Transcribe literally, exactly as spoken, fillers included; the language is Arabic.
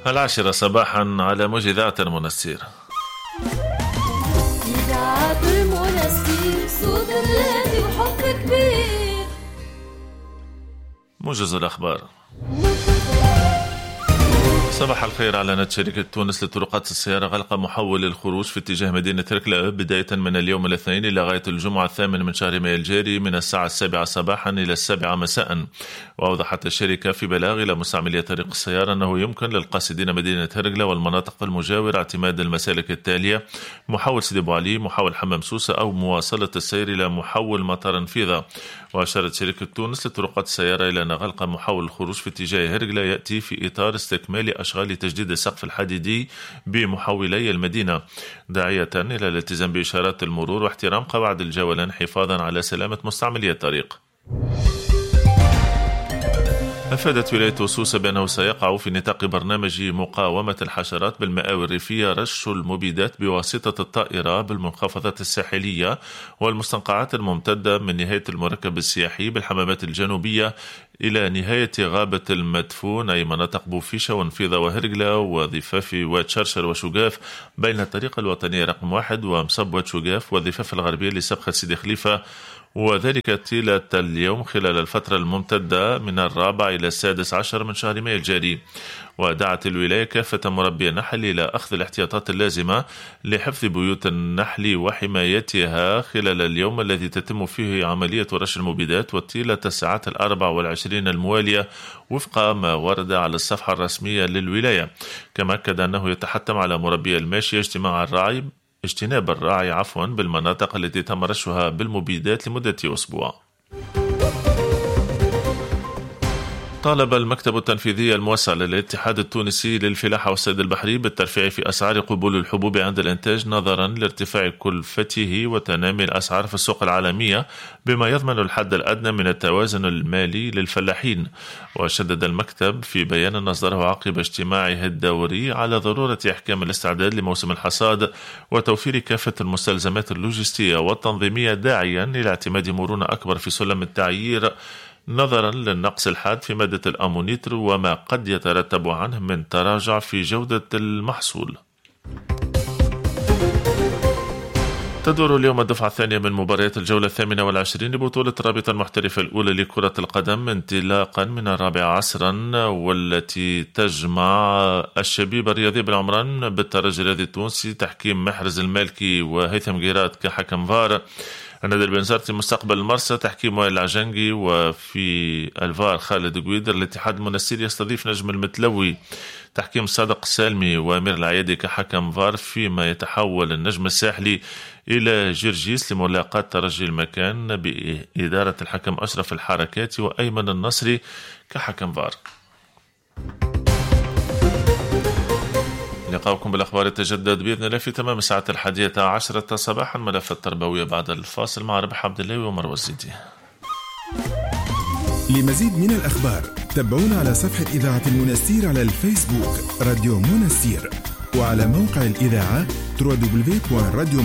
العاشرة صباحا على موج إذاعة المنستير. إذاعة المنستير صوت الذي وحب كبير. موجز الأخبار. صباح الخير. أعلنت شركة تونس لطرقات السيارة غلق محول الخروج في اتجاه مدينة ركلة بداية من اليوم الاثنين إلى غاية الجمعة الثامن من شهر مايو الجاري من الساعة السابعة صباحا إلى السابعة مساء. وأوضحت الشركة في بلاغ إلى مستعملي طريق السيارة أنه يمكن للقاصدين مدينة ركلة والمناطق المجاورة اعتماد المسالك التالية: محول سيدي أبو علي، محول حمام سوسة، أو مواصلة السير إلى محول مطار نفيذة. وأشارت شركة تونس لطرقات السيارة إلى أن غلق محول الخروج في اتجاه هرقلة يأتي في إطار استكمال أشغال تجديد السقف الحديدي بمحولي المدينة، داعية إلى الالتزام بإشارات المرور واحترام قواعد الجولان حفاظا على سلامة مستعملي الطريق. أفادت ولاية سوسة بأنه سيقع في نطاق برنامج مقاومة الحشرات بالمآوي الريفية رش المبيدات بواسطة الطائرة بالمنخفضات الساحلية والمستنقعات الممتدة من نهاية المركب السياحي بالحمامات الجنوبية إلى نهاية غابة المدفون، أي مناطق بوفيشة ونفيضة وهرقلة وضفاف وتشرشر وشقاف بين الطريق الوطنية رقم واحد ومصب وتشقاف والضفاف الغربية لسبخة سيدي خليفة، وذلك طيلة اليوم خلال الفترة الممتدة من الرابع إلى السادس عشر من شهر مايو الجاري. ودعت الولاية كافة مربي النحل إلى أخذ الاحتياطات اللازمة لحفظ بيوت النحل وحمايتها خلال اليوم الذي تتم فيه عملية رش المبيدات وطيلة الساعات الأربع والعشرين الموالية وفق ما ورد على الصفحة الرسمية للولاية. كما أكد أنه يتحتم على مربي الماشية اجتماع الراعي اجتناب الراعي عفوا بالمناطق التي تم رشها بالمبيدات لمدة أسبوع. طالب المكتب التنفيذي الموسع للاتحاد التونسي للفلاحة والصيد البحري بالترفيع في أسعار قبول الحبوب عند الإنتاج نظرا لارتفاع كلفته وتنامي الأسعار في السوق العالمية بما يضمن الحد الأدنى من التوازن المالي للفلاحين. وشدد المكتب في بيان أصدره عقب اجتماعه الدوري على ضرورة إحكام الاستعداد لموسم الحصاد وتوفير كافة المستلزمات اللوجستية والتنظيمية، داعيا إلى اعتماد مرونة أكبر في سلم التعيير نظرا للنقص الحاد في مادة الأمونيتر وما قد يترتب عنه من تراجع في جودة المحصول. تدور اليوم الدفعة الثانية من مباريات الجولة الثامنة والعشرين لبطولة رابطة المحترفة الأولى لكرة القدم انطلاقا من الرابعة عصرا، والتي تجمع الشبيب الرياضي بالعمران بالترجي الرياضي التونسي تحكيم محرز المالكي وهيثم جيرات كحكم فار، النادي البنزرتي مستقبل المرسى تحكيم وائل العجنقي، وفي الفار خالد قويدر. الاتحاد المنستير يستضيف نجم المتلوي تحكيم صادق سالمي وامير العيادي كحكم فار، فيما يتحول النجم الساحلي إلى جرجيس لملاقاة ترجي المكان بإدارة الحكم أشرف الحركاتي وأيمن النصري كحكم فار. لقاؤكم بالأخبار يتجدد بإذن الله في تمام الساعة الحادية عشرة صباحا. ملف التربوية بعد الفاصل مع ربح عبد الله ومروى الزيدي. لمزيد من الأخبار تابعونا على صفحة إذاعة المنستير على الفيسبوك راديو منستير، وعلى موقع الإذاعة دبليو دبليو دبليو دوت راديو